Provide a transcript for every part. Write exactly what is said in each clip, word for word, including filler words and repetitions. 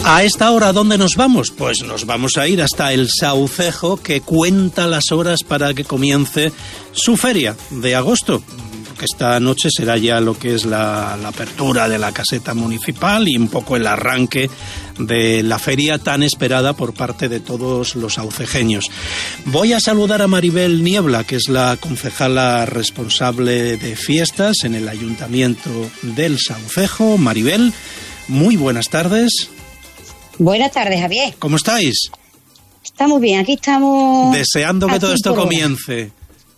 A esta hora, ¿dónde nos vamos? Pues nos vamos a ir hasta el Saucejo, que cuenta las horas para que comience su feria de agosto. Que esta noche será ya lo que es la, la apertura de la caseta municipal y un poco el arranque de la feria tan esperada por parte de todos los saucejeños. Voy a saludar a Maribel Niebla, que es la concejala responsable de fiestas en el Ayuntamiento del Saucejo. Maribel, muy buenas tardes. Buenas tardes, Javier. ¿Cómo estáis? Estamos bien, aquí estamos... Deseando que todo esto comience.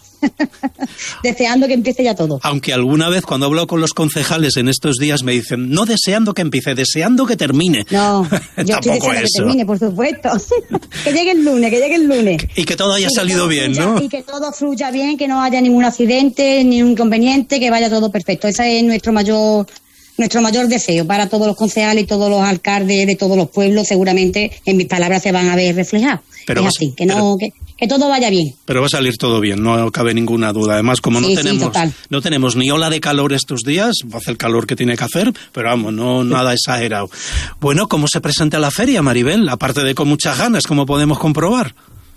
Deseando que empiece ya todo. Aunque alguna vez cuando hablo con los concejales en estos días me dicen, no deseando que empiece, deseando que termine. No, yo estoy deseando que termine, por supuesto. Que llegue el lunes, que llegue el lunes. Y que todo haya salido bien, fluya, ¿no? Y que todo fluya bien, que no haya ningún accidente, ningún inconveniente, que vaya todo perfecto. Ese es nuestro mayor... Nuestro mayor deseo para todos los concejales y todos los alcaldes de todos los pueblos, seguramente en mis palabras se van a ver reflejadas. Pero es así, que, no, pero, que, que todo vaya bien. Pero va a salir todo bien, no cabe ninguna duda. Además, como no, sí, tenemos, sí, no tenemos ni ola de calor estos días, hace el calor que tiene que hacer, pero vamos, no sí. Nada exagerado. Bueno, ¿cómo se presenta la feria, Maribel? Aparte de con muchas ganas, como podemos comprobar.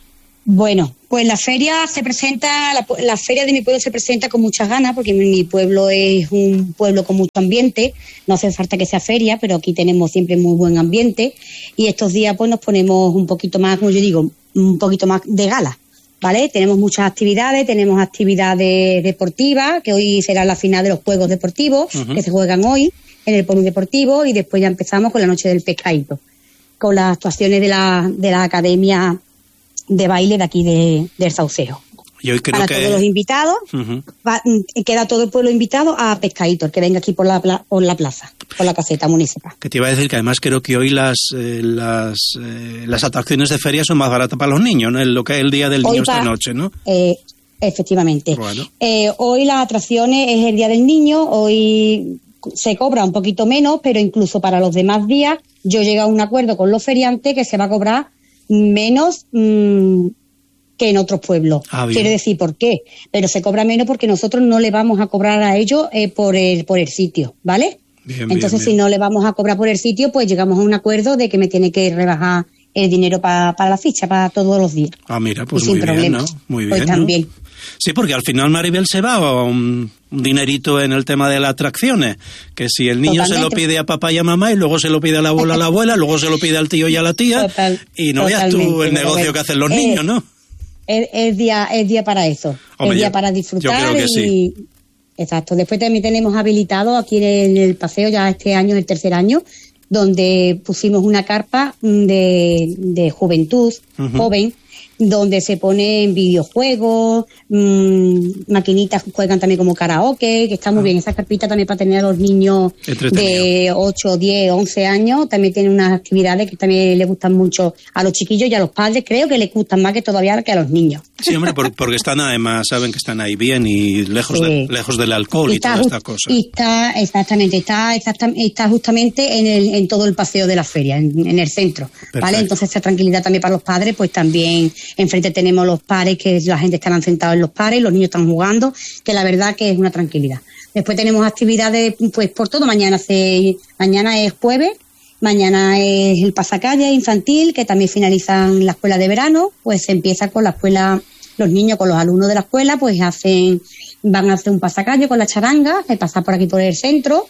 Bueno, pues la feria se presenta, la, la feria de mi pueblo se presenta con muchas ganas, porque mi pueblo es un pueblo con mucho ambiente, no hace falta que sea feria, pero aquí tenemos siempre muy buen ambiente, y estos días pues nos ponemos un poquito más, como yo digo, un poquito más de gala, ¿vale? Tenemos muchas actividades, tenemos actividades deportivas, que hoy será la final de los Juegos Deportivos, uh-huh. que se juegan hoy en el Polideportivo, y después ya empezamos con la Noche del Pescadito, con las actuaciones de la, de la Academia de baile de aquí de, del Saucejo. Y hoy creo Para que... todos los invitados, uh-huh. va, queda todo el pueblo invitado a Pescadito, que venga aquí por la, por la plaza, por la caseta municipal. Que te iba a decir que además creo que hoy las eh, las eh, las atracciones de feria son más baratas para los niños, ¿no? Lo que es el Día del Niño esta noche, ¿no? Eh, efectivamente. Bueno. Eh, hoy las atracciones es el Día del Niño, hoy se cobra un poquito menos, pero incluso para los demás días yo llego a un acuerdo con los feriantes que se va a cobrar menos mmm, que en otros pueblos. Ah, quiere decir, ¿por qué? Pero se cobra menos porque nosotros no le vamos a cobrar a ellos eh, por el por el sitio, ¿vale? Bien, Entonces, bien, si bien. no le vamos a cobrar por el sitio, pues llegamos a un acuerdo de que me tiene que rebajar el dinero para pa la ficha, para todos los días. Ah, mira, pues y muy sin bien, problemas. ¿no? Muy bien, pues ¿no? también. Sí, porque al final Maribel se va a un, un dinerito en el tema de las atracciones, que si el niño Totalmente. se lo pide a papá y a mamá y luego se lo pide a la abuela a la abuela, luego se lo pide al tío y a la tía, Total, y no veas tú el negocio bueno, que hacen los es, niños, ¿no? Es, es, día, es día para eso, Hombre, es día yo, para disfrutar yo creo que y... sí. Exacto. Después también tenemos habilitado aquí en el paseo, ya este año, el tercer año, donde pusimos una carpa de, de juventud, uh-huh. joven, donde se ponen videojuegos, mmm, maquinitas juegan también como karaoke, que está muy ah. bien. Esa carpita también para tener a los niños de ocho, diez, once años, también tiene unas actividades que también les gustan mucho a los chiquillos y a los padres, creo que les gustan más que todavía que a los niños. Sí, hombre, por, porque están además, saben que están ahí bien y lejos, sí. de, lejos del alcohol y, y toda esta cosa. Y está, exactamente, está, exactamente, está justamente en, el, en todo el paseo de la feria, en, en el centro, Perfecto. ¿Vale? Entonces esa tranquilidad también para los padres, pues también enfrente tenemos los pares, que la gente estará sentada en los pares, los niños están jugando, que la verdad que es una tranquilidad. Después tenemos actividades, pues por todo, mañana se, mañana es jueves, mañana es el pasacalle infantil, que también finalizan la escuela de verano, pues se empieza con la escuela, los niños con los alumnos de la escuela, pues hacen, van a hacer un pasacalle con la charanga, que pasa por aquí por el centro,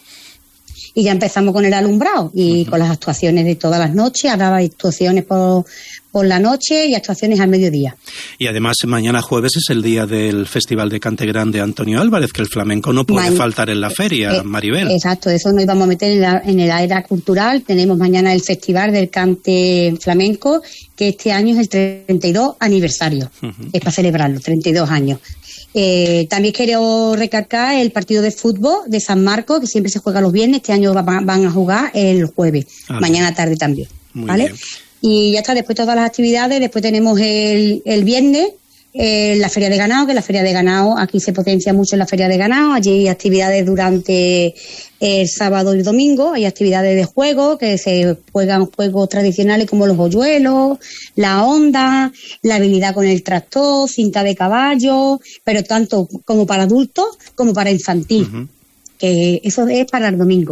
y ya empezamos con el alumbrado y uh-huh. con las actuaciones de todas las noches. Habrá actuaciones por, por la noche y actuaciones al mediodía. Y además mañana jueves es el día del Festival de Cante Grande Antonio Álvarez, que el flamenco no puede Ma- faltar en la feria, eh, Maribel. Exacto, eso nos íbamos a meter en, la, en el área cultural. Tenemos mañana el Festival del Cante Flamenco, que este año es el treinta y dos aniversario, uh-huh. es para celebrarlo, treinta y dos años. Eh, también quiero recalcar el partido de fútbol de San Marcos, que siempre se juega los viernes. Este año van, van a jugar el jueves, ah, mañana bien. tarde también. Muy ¿vale? Bien. Y ya está, después todas las actividades. Después tenemos el, el viernes eh, la feria de ganado, que la feria de ganado aquí se potencia mucho en la feria de ganado. Allí hay actividades durante el sábado y el domingo, hay actividades de juego, que se juegan juegos tradicionales como los hoyuelos, la onda, la habilidad con el tractor, cinta de caballo, pero tanto como para adultos como para infantil, uh-huh. que eso es para el domingo.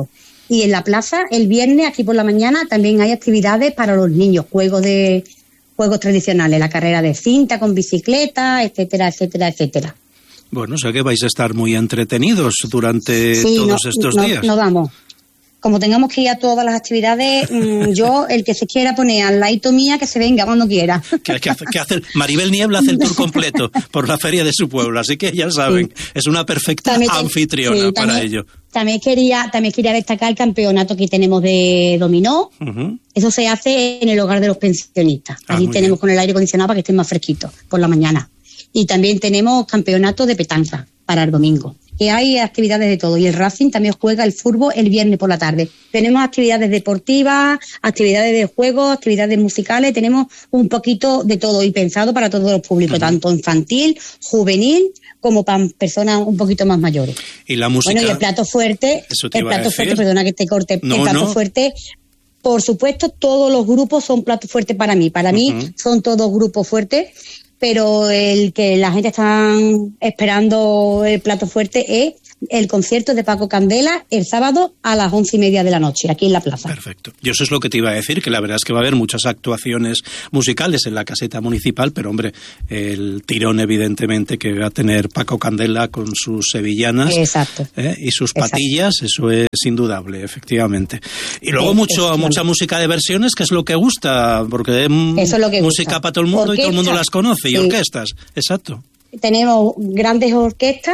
y en la plaza el viernes, aquí por la mañana, también hay actividades para los niños, juegos de juegos tradicionales, la carrera de cinta con bicicleta, etcétera, etcétera, etcétera. Bueno, o sea que vais a estar muy entretenidos durante sí, todos no, estos no, días. No vamos. Como tengamos que ir a todas las actividades, mmm, yo, el que se quiera poner al ladito mía, que se venga cuando quiera. ¿Qué, qué, qué hace? Maribel Niebla hace el tour completo por la feria de su pueblo, así que ya saben, sí. Es una perfecta también, anfitriona sí, para también, ello. También quería, también quería destacar el campeonato que tenemos de dominó. Uh-huh. Eso se hace en el hogar de los pensionistas. Allí ah, tenemos bien. Con el aire acondicionado para que estén más fresquitos por la mañana. Y también tenemos campeonato de petanca para el domingo. Que hay actividades de todo, y el Racing también juega el fútbol el viernes por la tarde. Tenemos actividades deportivas, actividades de juegos, actividades musicales, tenemos un poquito de todo y pensado para todos los públicos, uh-huh. tanto infantil, juvenil, como para personas un poquito más mayores. Y la música. Bueno, y el plato fuerte, el plato fuerte, perdona que te corte, no, el plato no. fuerte, por supuesto, todos los grupos son platos fuertes para mí. Para uh-huh. mí son todos grupos fuertes. Pero el que la gente está esperando el plato fuerte es el concierto de Paco Candela el sábado a las once y media de la noche, aquí en la plaza. Perfecto. Yo eso es lo que te iba a decir, que la verdad es que va a haber muchas actuaciones musicales en la caseta municipal, pero hombre, el tirón evidentemente que va a tener Paco Candela con sus sevillanas. Exacto. ¿eh? Y sus patillas, exacto. Eso es indudable, efectivamente. Y luego sí, mucho mucha música de versiones, que es lo que gusta, porque es, es lo que música gusta. Para todo el mundo. Orquesta, y todo el mundo las conoce, y sí. Orquestas, exacto. Tenemos grandes orquestas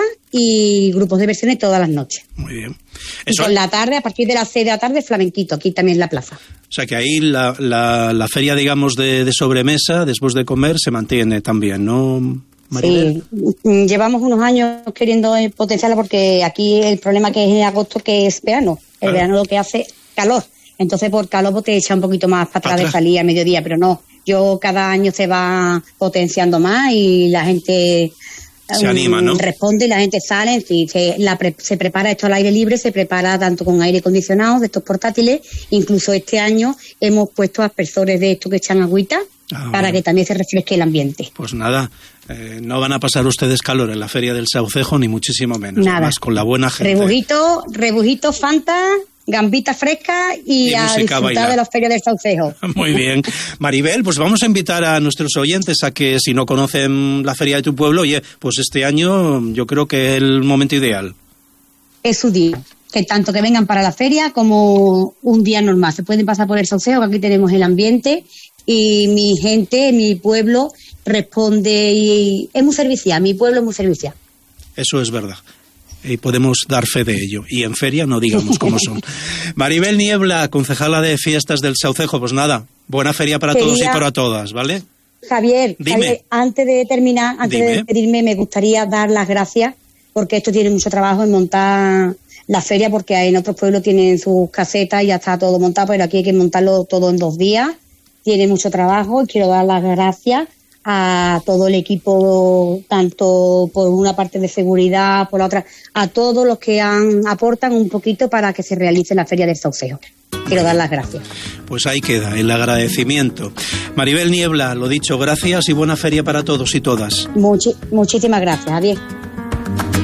y grupos de versiones todas las noches. Muy bien. Eso... Y por la tarde, a partir de las seis de la tarde, flamenquito, aquí también en la plaza. O sea que ahí la, la, la feria, digamos, de, de sobremesa, después de comer, se mantiene también, ¿no, Maribel? Sí, llevamos unos años queriendo potenciarla porque aquí el problema que es en agosto, que es verano. El ah. verano lo que hace calor. Entonces por calor pues, te echa un poquito más para atrás, atrás de salir a mediodía, pero no. Yo cada año se va potenciando más y la gente se um, anima, ¿no? Responde y la gente sale, sí, se, la pre, se prepara esto al aire libre, se prepara tanto con aire acondicionado de estos portátiles, incluso este año hemos puesto aspersores de estos que echan agüita ah, para bueno. que también se refresque el ambiente. Pues nada, eh, no van a pasar ustedes calor en la Feria del Saucejo, ni muchísimo menos, nada. Además con la buena gente. Rebujito, rebujito Fanta, gambita fresca y, y a disfrutar bailar. De la Feria del Saucejo. Muy bien. Maribel, pues vamos a invitar a nuestros oyentes a que si no conocen la feria de tu pueblo, oye, pues este año yo creo que es el momento ideal. Es su día. Que tanto que vengan para la feria como un día normal. Se pueden pasar por el Saucejo, que aquí tenemos el ambiente y mi gente, mi pueblo responde y es muy servicial. Mi pueblo es muy servicial. Eso es verdad. Y podemos dar fe de ello. Y en feria no digamos cómo son. Maribel Niebla, concejala de Fiestas del Saucejo, pues nada, buena feria para Quería... todos y para todas, ¿vale? Javier, Javier, antes de terminar, antes Dime. de despedirme, me gustaría dar las gracias, porque esto tiene mucho trabajo en montar la feria, porque en otros pueblos tienen sus casetas y ya está todo montado, pero aquí hay que montarlo todo en dos días. Tiene mucho trabajo y quiero dar las gracias a todo el equipo, tanto por una parte de seguridad, por la otra, a todos los que han, aportan un poquito para que se realice la Feria del Saucejo. Quiero dar las gracias. Pues ahí queda el agradecimiento. Maribel Niebla, lo dicho, gracias y buena feria para todos y todas. Muchi- muchísimas gracias, adiós.